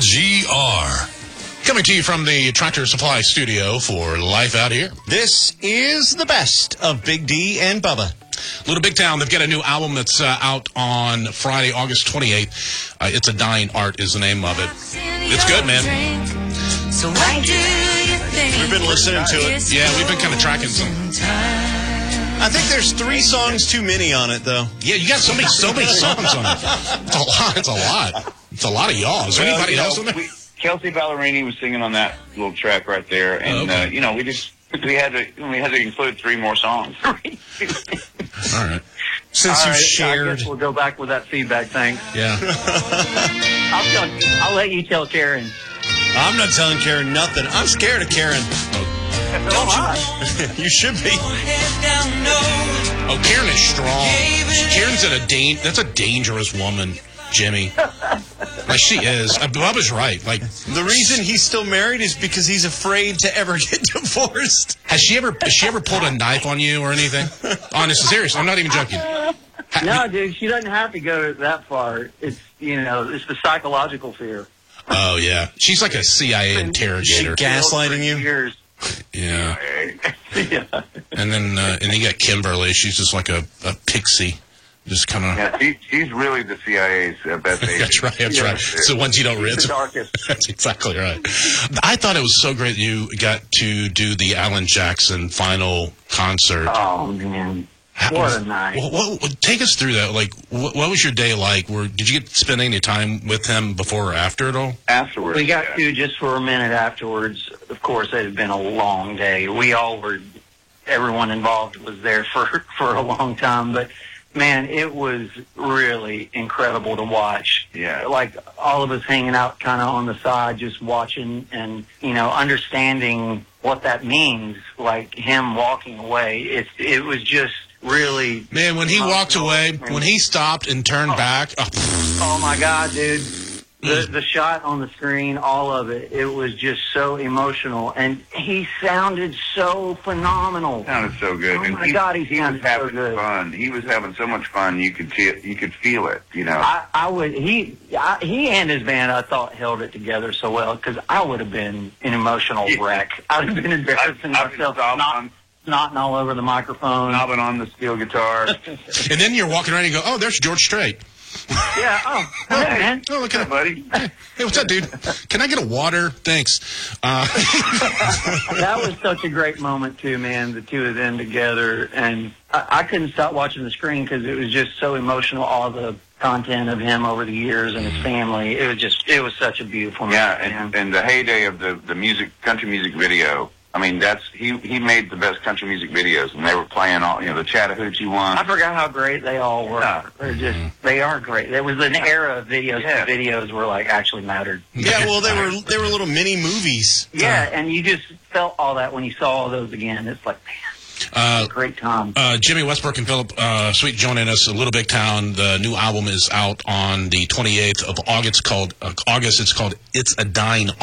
LGR. Coming to you from the Tractor Supply studio for Life Out Here. This is the best of Big D and Bubba. Little Big Town, they've got a new album that's out on Friday, August 28th. It's a Dying Art is the name of it. It's good, man. So why do you think We've been listening to it. Yeah, we've been kind of tracking some. I think there's 3 songs too many on it, though. Yeah, you got so many songs on it. It's a lot. It's a lot. It's a lot of y'all. Is there anybody else on there? Kelsey Ballerini was singing on that little track right there, and okay. we had to include 3 more songs. All right. Since you I shared. guess we'll go back with that feedback, thanks. Yeah. I'll let you tell Karen. I'm not telling Karen nothing. I'm scared of Karen. Don't you? You should be. Oh, Karen is strong. Karen's that's a dangerous woman, Jimmy. Like, she is. Bubba's right. Like, The reason he's still married is because he's afraid to ever get divorced. has she ever pulled a knife on you or anything? Honest, serious. I'm not even joking. No, dude, she doesn't have to go that far. It's it's the psychological fear. Oh, yeah. She's like a CIA interrogator. Gaslighting you? Years. Yeah. Yeah. And then you got Kimberly. She's just like a pixie. Just kind of. Yeah, she's really the CIA's best agent. That's right. That's right. It's the ones you don't read. The darkest. That's exactly right. I thought it was so great that you got to do the Alan Jackson final concert. Oh, man. What a night. Take us through that. Like, what was your day like? Did you get to spend any time with him before or after it all? Afterwards. We got to just for a minute afterwards. Of course, it had been a long day. Everyone involved was there for a long time, but man, it was really incredible to watch. Yeah. Like all of us hanging out kind of on the side, just watching and, understanding what that means, like him walking away. It was just really... Man, when he walked away, when he stopped and turned back... Oh, my God, dude. The shot on the screen, all of it, it was just so emotional. And he sounded so phenomenal. Sounded so good. Oh, my God, he sounded so good. Fun. He was having so much fun. You could feel it, He and his band, I thought, held it together so well, because I would have been an emotional wreck. I'd have been embarrassing myself, snotting all over the microphone. Knobbing on the steel guitar. And then you're walking around and you go, oh, there's George Strait. Yeah. Oh, hey, man. Oh, look at him, buddy. Hey, what's up, dude? Can I get a water? Thanks. That was such a great moment, too, man, the two of them together. And I couldn't stop watching the screen because it was just so emotional, all the content of him over the years and his family. It was such a beautiful moment. Yeah, and the heyday of the country music video. I mean, he made the best country music videos, and they were playing all, the Chattahoochee one. I forgot how great they all were. Yeah. They are great. There was an era of videos. Yeah. Videos were actually mattered. Yeah, well, they were little mini movies. Yeah, and you just felt all that when you saw all those again. It's like, man. Great time. Jimmy Westbrook and Philip Sweet joining us. A Little Big Town. The new album is out on the 28th of August. It's called It's a Dying